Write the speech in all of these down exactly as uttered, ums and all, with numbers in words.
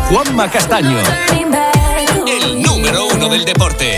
Juanma Castaño, el número uno del deporte.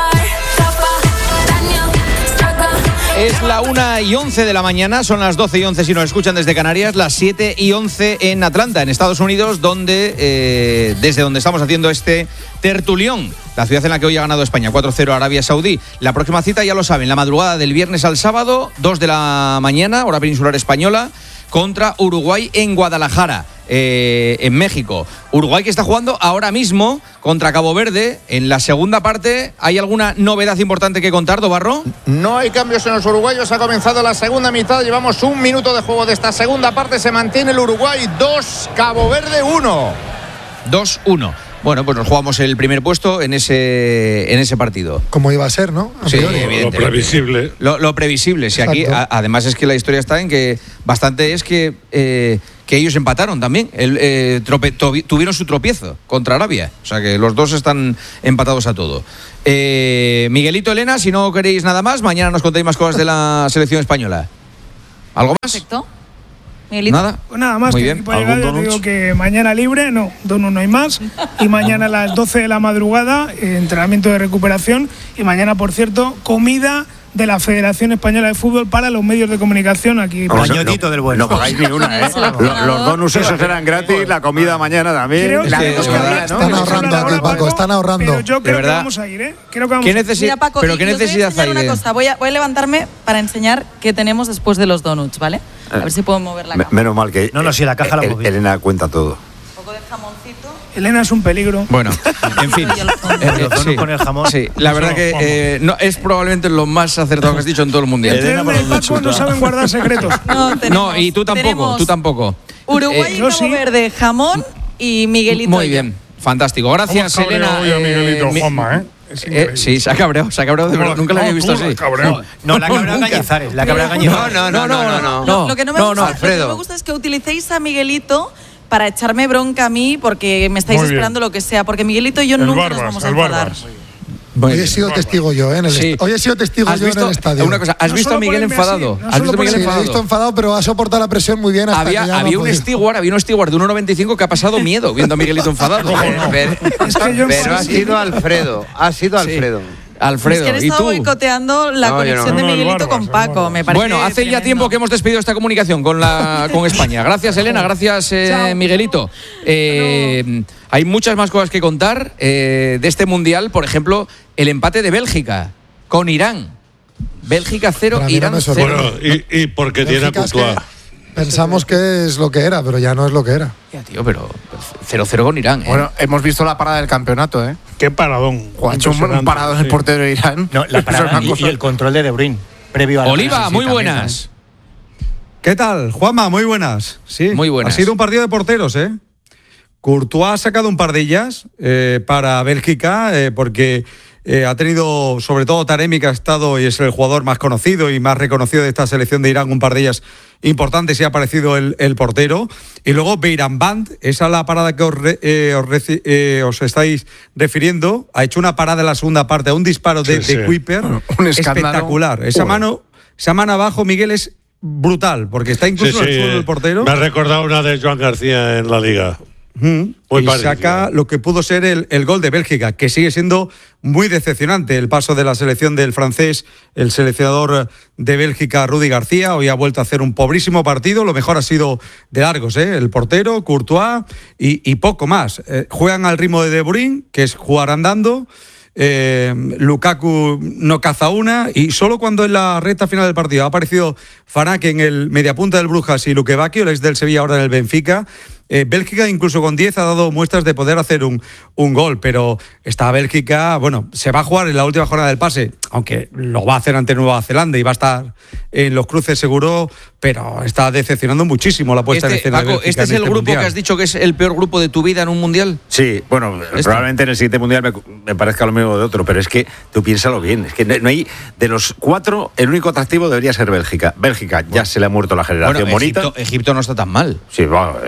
Es la una y once de la mañana, son las doce y once si nos escuchan desde Canarias, las siete y once en Atlanta, en Estados Unidos, donde eh, desde donde estamos haciendo este tertulión, la ciudad en la que hoy ha ganado España, cuatro cero a Arabia Saudí. La próxima cita, ya lo saben, la madrugada del viernes al sábado, dos de la mañana, hora peninsular española, contra Uruguay en Guadalajara, eh, en México. Uruguay que está jugando ahora mismo contra Cabo Verde. En la segunda parte, ¿hay alguna novedad importante que contar, Dobarro? No hay cambios en los uruguayos, ha comenzado la segunda mitad, llevamos un minuto de juego de esta segunda parte, se mantiene el Uruguay dos, Cabo Verde uno. dos uno. Bueno, pues nos jugamos el primer puesto en ese en ese partido. Como iba a ser, ¿no? A sí, priori. evidente. Lo previsible. Lo, lo previsible. Si aquí, a, además es que la historia está en que bastante es que eh, que ellos empataron también. El, eh, trope, to, tuvieron su tropiezo contra Arabia. O sea que los dos están empatados a todo. Eh, Miguelito, Elena, si no queréis nada más, mañana nos contáis más cosas de la selección española. ¿Algo más? Perfecto. Miguelito. Nada. Pues nada más, muy que bien. para llegar, ya te digo que mañana libre, no, donut no hay más. Y mañana a las doce de la madrugada, eh, entrenamiento de recuperación. Y mañana, por cierto, comida de la Federación Española de Fútbol para los medios de comunicación aquí. Pañotito no, del bueno. No pagáis ni una, ¿eh? los, los donuts esos serán gratis, la comida mañana también. Creo que la, tenemos que hablar, están ¿no? ahorrando aquí, Paco, están ahorrando. Pero yo creo De que verdad. vamos a ir, ¿eh? Creo que vamos ¿Qué a ir. necesi- Mira, Paco, ¿Pero y qué os voy a necesidad hay enseñar de...? una cosa. Voy a, voy a levantarme para enseñar qué tenemos después de los donuts, ¿vale? A ver si puedo mover la Me- cámara. menos mal que No, no, si la caja la El- hemos visto. Elena cuenta todo. Un poco de jamoncito. Elena es un peligro. Bueno, en fin. Y al fondo. Eh, Los donuts sí, con el jamón. sí, la verdad que eh, no, es probablemente lo más acertado que has dicho en todo el mundial. Entre Elena y Paco no saben guardar secretos. No, tenemos, No, y tú tampoco, tenemos tú tampoco. Uruguay Eh, y yo Cabo sí. Verde, jamón y Miguelito. Muy y yo. bien, fantástico. Gracias, ¿Cómo has Elena. cabreado hoy a Miguelito, mi- Juanma, eh? Es eh, increíble. sí, se ha cabreado, se ha cabreado de verdad. Nunca lo había visto así. No, la cabra Nunca. Cañizares. La cabra Cañizares. No, no, no, no, no. Lo, lo que no me no, gusta, no, lo que Alfredo. no me gusta es que utilicéis a Miguelito para echarme bronca a mí porque me estáis Muy bien. esperando lo que sea. Porque Miguelito y yo El nunca Barbas, nos vamos a el enfadar. Barbas. Muy Hoy he bien. sido testigo yo, ¿eh? En el Sí. est- Hoy he sido testigo ¿Has yo visto en el estadio. una cosa? ¿Has No visto a solo Miguel ponerme así, enfadado? no ¿Has solo visto a Miguel Sí, le he visto enfadado? enfadado, pero ha soportado la presión muy bien hasta Había, que ya no había ha un podido. steward, había un steward de uno noventa y cinco que ha pasado miedo viendo a Miguelito enfadado. Pero- Es que yo Pero ha sí, sido Alfredo, ha sido Sí. Alfredo. Alfredo, Es que han ¿y estado tú? boicoteando la No, yo no. conexión de No, no, el Miguelito Barbas, con el Paco. Barbas. Me parece Bueno, hace ya tremendo. tiempo que hemos despedido esta comunicación con la con España. Gracias, Elena, gracias, eh, Chao. Miguelito. Eh, hay muchas más cosas que contar eh, de este mundial. Por ejemplo, el empate de Bélgica con Irán. Bélgica cero, Para mí no Irán me cero. sorprende. Bueno, y, y porque tiene a Bélgica es que Courtois. Pensamos que es lo que era, pero ya no es lo que era. Ya, tío, pero cero cero con Irán, ¿eh? Bueno, hemos visto la parada del campeonato, ¿eh? Qué paradón. Ha hecho un Impresionante, parado en el sí. portero de Irán. No, la Eso es parada una y, cosa- y el control de De Bruyne. Previo a la Oliva, sí, sí, muy también, buenas. ¿Qué tal, Juanma? Muy buenas. Sí, Muy buenas. Ha sido un partido de porteros, ¿eh? Courtois ha sacado un par de ellas eh, para Bélgica eh, porque eh, ha tenido, sobre todo Taremi, que ha estado y es el jugador más conocido y más reconocido de esta selección de Irán, un par de ellas importantes y ha aparecido el, el portero. Y luego Beiran Band, esa es la parada que os, re- eh, os, reci- eh, os estáis refiriendo, ha hecho una parada en la segunda parte, a un disparo de, Sí, de sí. Kuiper Un escándalo. espectacular. Esa Joder. mano, esa mano abajo, Miguel, es brutal, porque está Sí, incluso en sí, el suelo eh, del portero. Me ha recordado una de Joan García en la Liga. Mm. Muy y parecida. saca lo que pudo ser el, el gol de Bélgica, que sigue siendo muy decepcionante el paso de la selección del francés, el seleccionador de Bélgica, Rudi García. Hoy ha vuelto a hacer un pobrísimo partido, lo mejor ha sido de largos, ¿eh? El portero, Courtois y, y poco más. Eh, juegan al ritmo de De Bruyne, que es jugar andando. Eh, Lukaku no caza una y solo cuando en la recta final del partido ha aparecido Fanak en el mediapunta del Brujas y Luque Bacchio, el ex del Sevilla, ahora en el Benfica, eh, Bélgica incluso con diez ha dado muestras de poder hacer un, un gol, pero esta Bélgica, bueno, se va a jugar en la última jornada del pase, aunque lo va a hacer ante Nueva Zelanda y va a estar en los cruces seguro, pero está decepcionando muchísimo la puesta Este, en escena de Paco, Bélgica ¿este es en el este grupo mundial. que has dicho que es el peor grupo de tu vida en un mundial? Sí, bueno, Este. probablemente en el siguiente mundial me, me parezca lo mismo de otro, pero es que tú piénsalo bien, es que no, no hay, de los cuatro, el único atractivo debería ser Bélgica. Bélgica ya se le ha muerto la generación Bueno, bonita. Egipto, Egipto no está tan mal. Sí, bueno, es una cosa.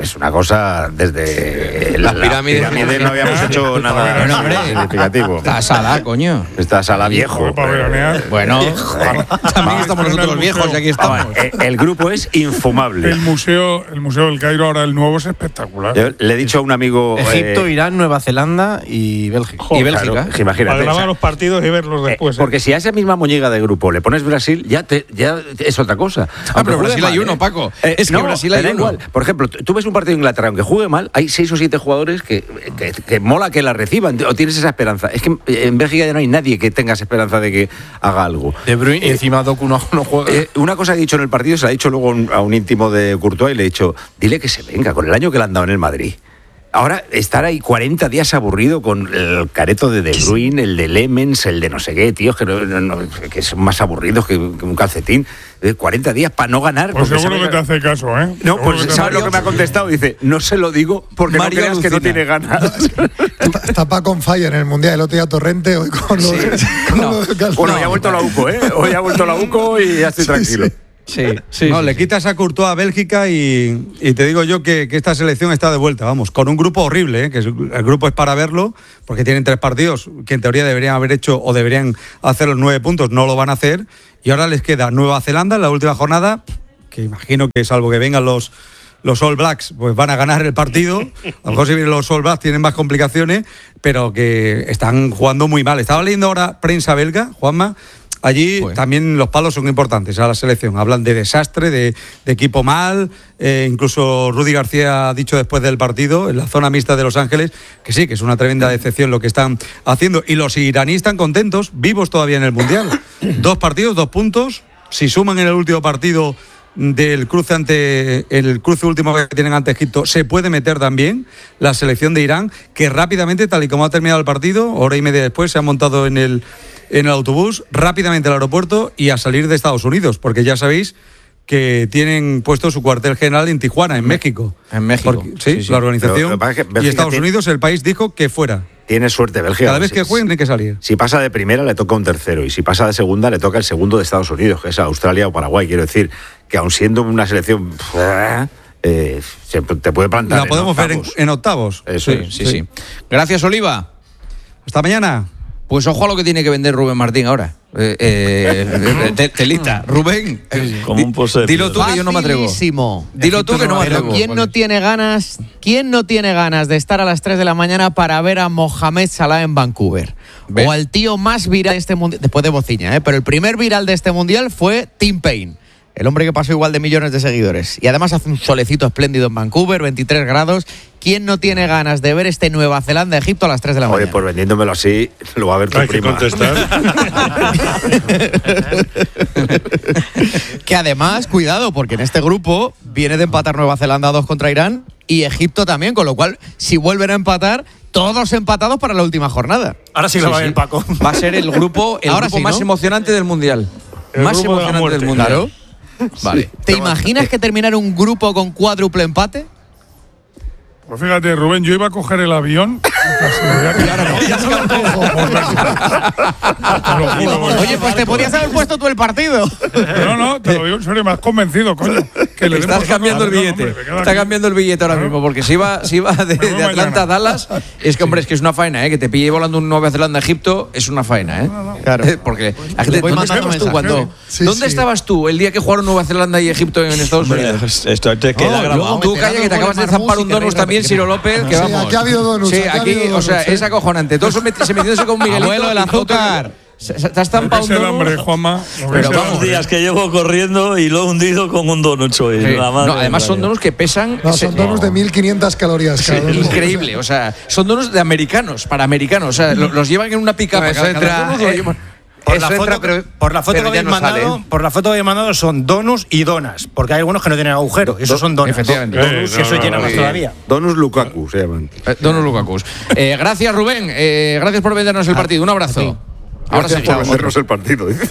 cosa desde Las la pirámides. pirámide no habíamos hecho nada Bueno, hombre. significativo. Está sala, coño. Está sala viejo. Bueno, también estamos nosotros viejos y aquí estamos. El, el grupo es infumable. El museo, el museo del Cairo ahora el nuevo es espectacular. Yo le he dicho a un amigo Egipto, eh, Irán, Nueva Zelanda y Bélgica. y Bélgica. Claro, imagínate. Para o sea, grabar los partidos y verlos después. Eh, porque si a esa misma moñiga de grupo le pones Brasil, ya, te, ya es otra cosa. Ah, pero Aunque Brasil juegue hay mal, uno, ¿eh? Paco. Eh, Es que no, Brasil hay da uno. igual. Por ejemplo, tú ves un partido de Inglaterra, aunque juegue mal, hay seis o siete jugadores que, que, que mola que la reciban, o tienes esa esperanza. Es que en Bélgica ya no hay nadie que tenga esa esperanza de que haga algo. De Bruyne y encima Doku no, no juega. Eh, una cosa que he dicho en el partido, se la he dicho luego a un íntimo de Courtois y le he dicho, dile que se venga con el año que le han dado en el Madrid. Ahora, estar ahí cuarenta días aburrido con el careto de De Bruyne, el de Lemens, el de no sé qué, tíos que, no, no, que son más aburridos que, que un calcetín. cuarenta días para no ganar. Pues porque seguro sabe- que te hace caso, ¿eh? No, Seguro pues que te ¿sabes hace lo que me ha caso. contestado? Dice, no se lo digo porque Mario no creas que no alucina. tiene ganas. Está, está Paco on fire en el Mundial, el otro día Torrente, hoy con lo de- con No. lo de Calzado. Bueno, ya ha vuelto la UCO, ¿eh? Hoy ha vuelto la UCO y ya estoy Sí, tranquilo. sí. Sí, sí. no, sí, le sí. quitas a Courtois a Bélgica y, y te digo yo que, que esta selección está de vuelta, vamos, con un grupo horrible, ¿eh? Que es- el grupo es para verlo, porque tienen tres partidos que en teoría deberían haber hecho o deberían hacer los nueve puntos, no lo van a hacer, y ahora les queda Nueva Zelanda en la última jornada, que imagino que salvo que vengan los, los All Blacks, pues van a ganar el partido, a lo mejor si vienen los All Blacks tienen más complicaciones, pero que están jugando muy mal. Estaba leyendo ahora prensa belga, Juanma. Allí Joder. también los palos son importantes a la selección. Hablan de desastre, de, de equipo mal. Eh, incluso Rudy García ha dicho después del partido, en la zona mixta de Los Ángeles, que sí, que es una tremenda decepción lo que están haciendo. Y los iraníes están contentos, vivos todavía en el Mundial. Dos partidos, dos puntos. Si suman en el último partido del cruce ante el cruce último que tienen ante Egipto, se puede meter también la selección de Irán, que rápidamente, tal y como ha terminado el partido, hora y media después, se ha montado en el en el autobús, rápidamente al aeropuerto y a salir de Estados Unidos, porque ya sabéis que tienen puesto su cuartel general en Tijuana, en México. En México. Porque- sí, Sí, sí. la Pero lo organización. que pasa es que Y Bélgica Estados tiene- Unidos, el país dijo que fuera. Tiene suerte Bélgica. Cada vez que Si- jueguen, tiene que salir. Si pasa de primera, le toca un tercero. Y si pasa de segunda, le toca el segundo de Estados Unidos, que es Australia o Paraguay. Quiero decir, que aun siendo una selección, eh, se- te puede plantar. La podemos ver en, octavos. en octavos. Eso Sí, es. sí, sí. Gracias, Oliva. Hasta mañana. Pues ojo a lo que tiene que vender Rubén Martín ahora. Eh, eh, te- telita. Rubén, eh, Como un posete. dilo tú que yo no me atrevo. Facilísimo. Dilo tú que no me Pero atrevo. ¿quién no tiene ganas? ¿Quién no tiene ganas de estar a las tres de la mañana para ver a Mohamed Salah en Vancouver? ¿Ves? O al tío más viral de este mundial, después de Bociña, ¿eh? Pero el primer viral de este mundial fue Tim Payne, el hombre que pasó igual de millones de seguidores. Y además hace un solecito espléndido en Vancouver, veintitrés grados. ¿Quién no tiene ganas de ver este Nueva Zelanda-Egipto a las tres de la Oye, mañana? pues vendiéndomelo así, lo va a ver tu Hay que prima. contestar. Que además, cuidado, porque en este grupo viene de empatar Nueva Zelanda a dos contra Irán y Egipto también, con lo cual, si vuelven a empatar, todos empatados para la última jornada. Ahora sí, lo va a ver Paco. Va a ser el grupo, el Ahora grupo sí, más ¿no? emocionante del Mundial. El Más grupo de la emocionante del muerte. Mundial. Claro. Vale. ¿Te imaginas que terminara un grupo con cuádruple empate? Pues fíjate, Rubén, yo iba a coger el avión. Oye, pues te podías haber puesto tú el partido. No, no, te lo digo en serio, me has convencido, coño. Que le Estás demos cambiando el avión, billete. hombre, me queda Está aquí. cambiando el billete ahora mismo, porque si iba, si iba de, Me voy de Atlanta mañana. a Dallas, es que, hombre, es que es una faena, ¿eh? Que te pille volando un Nueva Zelanda a Egipto, es una faena, ¿eh? Claro. Porque la gente, Le voy ¿dónde mandando estabas tú mensajes. cuando? Sí, ¿Dónde sí. estabas tú el día que jugaron Nueva Zelanda y Egipto en Estados Unidos? Esto te queda No, grabado. luego tú calla que te acabas de zampar un donus también, Ciro López, que Sí, vamos. aquí ha habido donuts, Sí, aquí ha aquí, habido o sea, donuts, ¿eh? es acojonante. Todos se met- se metiéndose con Miguelito. Abuelo, el y todo- azúcar. Se, se- te has Lo zampado que un es el hambre, donus. Juanma. Lo que Pero es el vamos, Dos hambre. días que llevo corriendo y lo he hundido con un donut hoy. Sí. La madre No, además del son año. donuts que pesan. No, se- son donuts de mil quinientas calorías cada uno. Increíble, o sea, son donuts de americanos, para americanos. O sea, lo- los llevan en una pica. No, eso entra, eh, Por la, Eso foto, entra, pero- por la foto pero que ya habéis no sale, mandado, ¿eh? por la foto que habéis mandado son donuts y donas, porque hay algunos que no tienen agujero, y esos son donas. Efectivamente. Donuts, Sí, que eso no, llena no, más sí. todavía. Donus Lukaku se llaman. Eh, Donus Lukakus. Eh, gracias, Rubén. Eh, gracias por vendernos el partido. Un abrazo. Ahora Gracias sí, por chao. vendernos el partido. dice.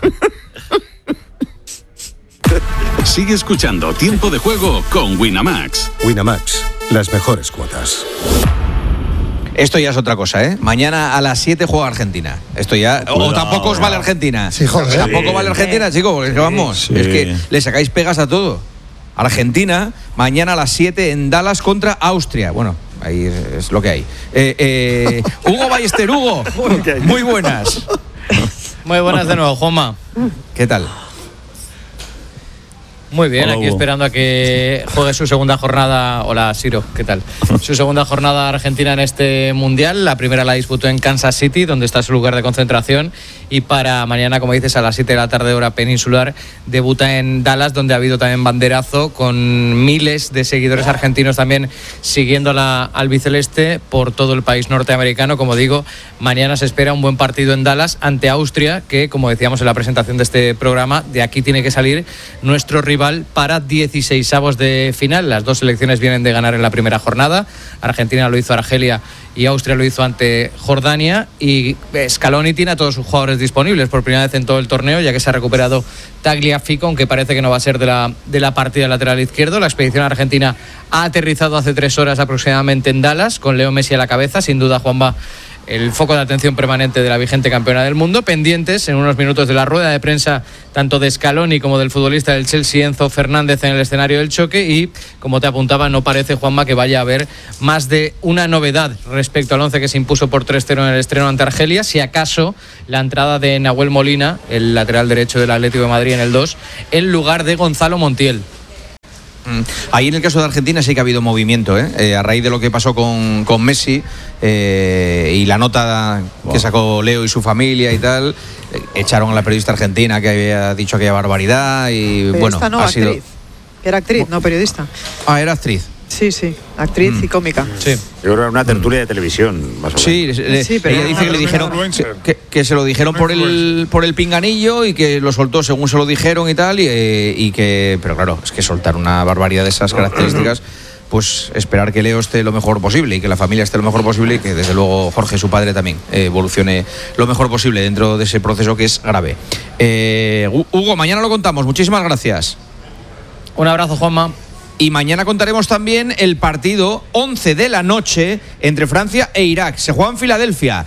Sigue escuchando Tiempo de Juego con Winamax. Winamax, las mejores cuotas. Esto ya es otra cosa, ¿eh? Mañana a las siete juega Argentina. Esto ya. O Cuidado, tampoco os vale cuidado. Argentina. Sí, joder. Tampoco Sí. vale Argentina, chicos, porque es que vamos. Sí. Es que le sacáis pegas a todo. Argentina, mañana a las siete en Dallas contra Austria. Bueno, ahí es lo que hay. Eh, eh, Hugo Ballester, Hugo, muy buenas. Muy buenas de nuevo, Juanma. ¿Qué tal? Muy bien, Hola, aquí Hugo. esperando a que juegue su segunda jornada. Hola, Siro, ¿qué tal? Su segunda jornada Argentina en este Mundial. La primera la disputó en Kansas City, donde está su lugar de concentración. Y para mañana, como dices, a las siete de la tarde, hora peninsular, debuta en Dallas, donde ha habido también banderazo, con miles de seguidores argentinos también siguiendo la albiceleste por todo el país norteamericano. Como digo, mañana se espera un buen partido en Dallas ante Austria, que, como decíamos en la presentación de este programa, de aquí tiene que salir nuestro rival para dieciseisavos de final. Las dos selecciones vienen de ganar en la primera jornada. Argentina lo hizo a Argelia y Austria lo hizo ante Jordania, y Scaloni tiene a todos sus jugadores disponibles por primera vez en todo el torneo, ya que se ha recuperado Tagliafico, aunque parece que no va a ser de la, de la partida lateral izquierdo. La expedición argentina ha aterrizado hace tres horas aproximadamente en Dallas, con Leo Messi a la cabeza. Sin duda, Juanma, el foco de atención permanente de la vigente campeona del mundo. Pendientes en unos minutos de la rueda de prensa tanto de Scaloni como del futbolista del Chelsea, Enzo Fernández, en el escenario del choque. Y como te apuntaba, no parece, Juanma, que vaya a haber más de una novedad respecto al once que se impuso por tres cero en el estreno ante Argelia. Si acaso la entrada de Nahuel Molina, el lateral derecho del Atlético de Madrid, en el dos, en lugar de Gonzalo Montiel. Ahí en el caso de Argentina sí que ha habido movimiento, ¿eh? Eh, a raíz de lo que pasó con, con Messi eh, y la nota que sacó Leo y su familia y tal, eh, echaron a la periodista argentina que había dicho aquella barbaridad y Periodista bueno, no, ha sido... actriz. Era actriz, no periodista. Ah, era actriz. Sí, sí, actriz Mm. y cómica. Sí. Yo creo que era una tertulia de televisión, más o menos. Sí, le- Sí, pero ella no, dice no, que le no, dijeron influencer. que, que se lo dijeron por el por el pinganillo y que lo soltó según se lo dijeron y tal y, eh, y que, pero claro, es que soltar una barbaridad de esas características, pues esperar que Leo esté lo mejor posible y que la familia esté lo mejor posible y que desde luego Jorge, su padre, también eh, evolucione lo mejor posible dentro de ese proceso que es grave. Eh, Hugo, mañana lo contamos. Muchísimas gracias. Un abrazo, Juanma. Y mañana contaremos también el partido once de la noche entre Francia e Irak. Se juega en Filadelfia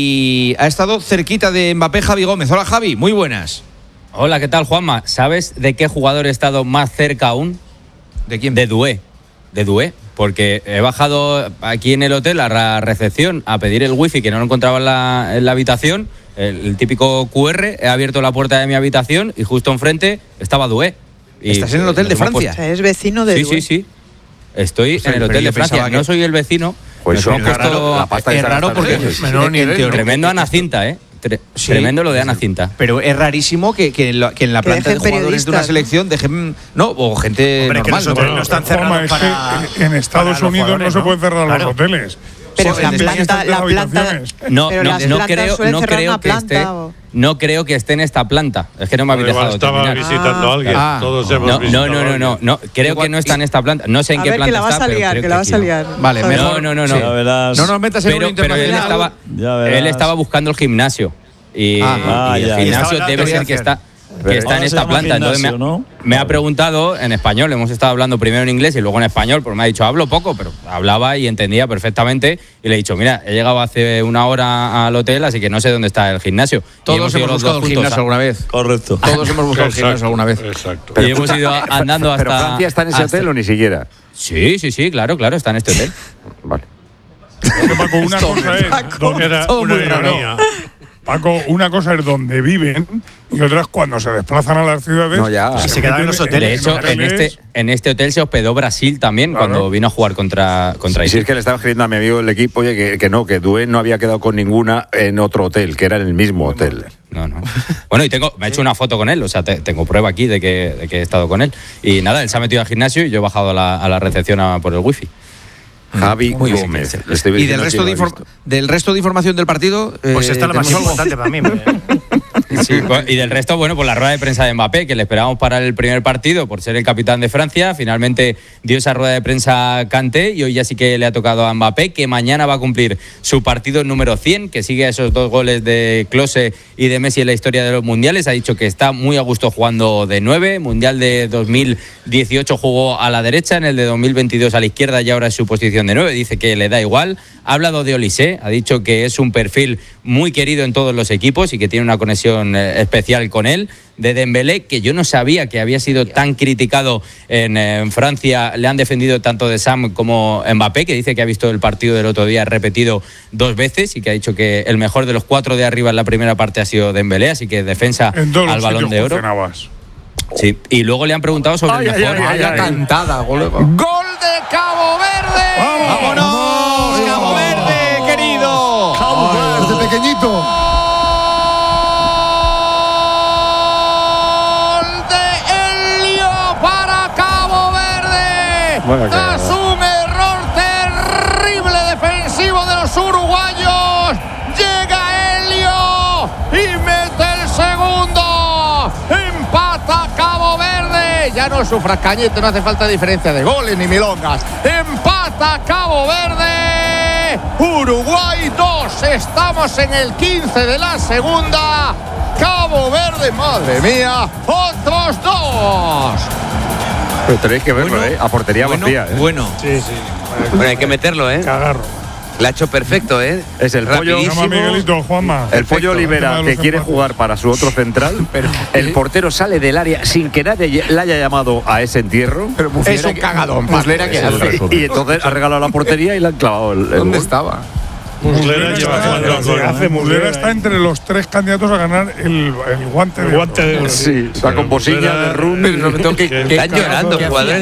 y ha estado cerquita de Mbappé Javi Gómez. Hola, Javi, muy buenas. Hola, ¿qué tal, Juanma? ¿Sabes de qué jugador he estado más cerca aún? ¿De quién? De Doué. De Doué. Porque he bajado aquí en el hotel a la recepción a pedir el wifi, que no lo encontraba en la, en la habitación, el, el típico cu erre. He abierto la puerta de mi habitación y justo enfrente estaba Doué. Y ¿Estás en el hotel de Francia? O sea, es vecino de Sí, Doué. sí, sí. Estoy O sea, en el pero hotel yo de Francia. pensaba que- No soy el vecino. Pues nos eso hemos es raro, puesto- la pasta que es se raro gasta porque en es- ellos. en teoría- Tremendo Ana Cinta, ¿eh? Tre- Sí. Tremendo lo de Ana Cinta. Pero es rarísimo que, que, en, la, que en la Que planta de dejen jugadores de una periodistas, selección dejen. No, o gente Hombre, que normal. los hoteles no están cerrados Juanma, es para- que en Estados para los Unidos no jugadores, se ¿no? pueden cerrar Claro. los hoteles. Pero Sí, la en planta, estas la planta, habitaciones. No, pero no, las no plantas creo, suelen no cerrar creo una que planta, esté. o- No creo que esté en esta planta. Es que no me habéis Igual dejado estaba terminar. visitando a alguien. Ah. Todos hemos No, visitado no, no, a no, alguien. no, no. Creo que no está en esta planta. No sé en A qué ver, que planta la vas está, a pero liar, creo que la vas aquí a no. liar. Vale, Joder. mejor. No, no, no, Sí. no. Ya verás. No nos metas en Pero, un pero él internacional. estaba, Ya verás. él estaba buscando el gimnasio. Y, Ah, y el ya. gimnasio Y estaba debe hablando ser de que hacer. está, que está en Ahora se esta llama planta. Entonces me ha, gimnasio, ¿no? me ha preguntado en español. Hemos estado hablando primero en inglés y luego en español, porque me ha dicho, hablo poco, pero hablaba y entendía perfectamente. Y le he dicho, mira, he llegado hace una hora al hotel, así que no sé dónde está el gimnasio. Y Todos hemos ido hemos los buscado dos el juntos gimnasio a- alguna vez. Correcto. Todos hemos buscado el Exacto, gimnasio alguna vez. Exacto. Y hemos ido andando hasta. ¿Pero Francia está en ese hasta- hotel o ni siquiera? Sí, sí, sí, claro, claro, está en este hotel. Vale. Porque, Paco, una cosa es donde Era todo una muy raro. ironía. Paco, una cosa es donde viven y otra es cuando se desplazan a las ciudades. No, ya. Y se quedaban en los De hoteles. hecho, en este, en este hotel se hospedó Brasil también Claro. cuando vino a jugar contra, contra Y si Haití. es que le estaba escribiendo a mi amigo del equipo, oye, que, que no, que Doué no había quedado con ninguna en otro hotel, que era en el mismo hotel. No, no. Bueno, y tengo, me he hecho una foto con él, o sea, te- tengo prueba aquí de que, de que he estado con él. Y nada, él se ha metido al gimnasio y yo he bajado a la, a la recepción a- por el wifi. Javi Muy bien. Gómez. Le estoy Y diciendo del resto, que de lo he inform- visto. del resto de información del partido. Pues eh, esta es la más ¿tenemos algo? importante para mí. me- Sí, pues, y del resto, bueno, pues la rueda de prensa de Mbappé, que le esperábamos para el primer partido por ser el capitán de Francia. Finalmente dio esa rueda de prensa Kanté y hoy ya sí que le ha tocado a Mbappé, que mañana va a cumplir su partido número cien, que sigue esos dos goles de Klose y de Messi en la historia de los mundiales. Ha dicho que está muy a gusto jugando de nueve. Mundial de dos mil dieciocho jugó a la derecha, en el de dos mil veintidós a la izquierda y ahora es su posición de nueve. Dice que le da igual. Ha hablado de Olise, ha dicho que es un perfil muy querido en todos los equipos y que tiene una conexión relación eh, especial con él. De Dembélé, que yo no sabía que había sido tan criticado en, en Francia, le han defendido tanto de Sam como Mbappé, que dice que ha visto el partido del otro día repetido dos veces y que ha dicho que el mejor de los cuatro de arriba en la primera parte ha sido Dembélé, así que defensa al Balón de Oro. Sí, y luego le han preguntado sobre ay, el mejor. Ay, ay, ay, ay. Cantada, gol de Cabo Verde. ¡Vámonos, Cabo Verde, querido! Cabo Verde, desde pequeñito. Tras un error terrible defensivo de los uruguayos, llega Helio y mete el segundo. Empata Cabo Verde. Ya no sufras, Cañete, no hace falta diferencia de goles ni milongas. Empata Cabo Verde. Uruguay dos. Estamos en el quince de la segunda. Cabo Verde, madre mía, otros dos. Pero tenéis que verlo, bueno, ¿eh? A portería bueno, vacía, ¿eh? Bueno. Sí, sí. Bueno, hay que meterlo, ¿eh? Cagarro. La ha hecho perfecto, ¿eh? Es el pollo. Llama a Miguelito, Juanma. El pollo Olivera, que quiere jugar para su otro central. El portero sale del área sin que nadie le haya llamado a ese entierro. Pero es un cagadón. Muslera, ¿qué hace? Y entonces ha regalado la portería y le han clavado el, el ¿Dónde gol. estaba? Muslera, hace Muslera está entre los tres candidatos a ganar el, el guante de oro. Guante de oro. Sí, está con bocina de rum. Pero no me tengo que, que están llorando, jugadores